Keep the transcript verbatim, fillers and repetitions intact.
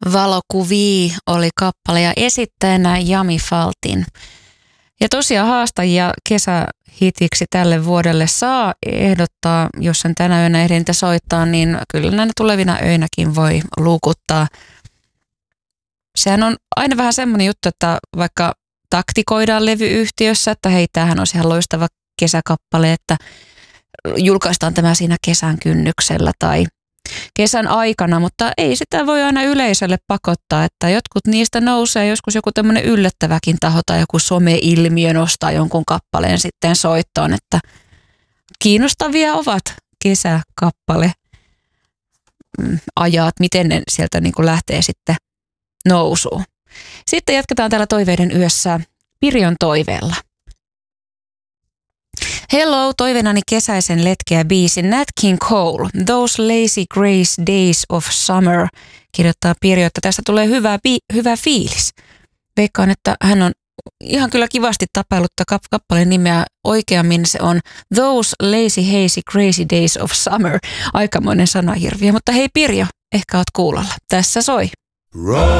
Valokuvia oli kappale ja esittäjänä Jami Faltin. Ja tosiaan haastajia kesähitiksi tälle vuodelle saa ehdottaa, jos sen tänä yönä ehdin niitä soittaa, niin kyllä näinä tulevina öinäkin voi luukuttaa. Sehän on aina vähän semmoinen juttu, että vaikka taktikoidaan levyyhtiössä, että hei, tämähän on ihan loistava kesäkappale, että julkaistaan tämä siinä kesän kynnyksellä tai kesän aikana, mutta ei sitä voi aina yleisölle pakottaa, että jotkut niistä nousee, joskus joku tämmöinen yllättäväkin taho tai joku some-ilmiö nostaa jonkun kappaleen sitten soittoon, että kiinnostavia ovat kesäkappale ajat, miten ne sieltä niin kuin lähtee sitten nousuun. Sitten jatketaan täällä Toiveiden yössä Pirjon toiveella. Hello, toiveenani kesäisen letkeä biisin Nat King Cole, Those Lazy Grace Days of Summer, kirjoittaa Pirjo, että tästä tulee hyvä, bi- hyvä fiilis. Veikkaan, että hän on ihan kyllä kivasti tapaillut kappaleen nimeä. Oikeammin se on Those Lazy Hazy Crazy Days of Summer. Aikamoinen sanahirviö, mutta hei Pirjo, ehkä oot kuulolla. Tässä soi.